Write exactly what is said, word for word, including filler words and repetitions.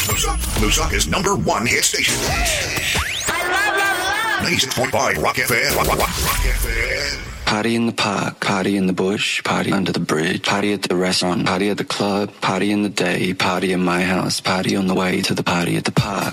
Lusaka's number one hit station. I love, love, love. ninety-six point five Rock F M. Rock, Rock, Rock F M. Party in the park, party in the bush, party under the bridge, party at the restaurant, party at the club, party in the day, party in my house, party on the way to the party at the park.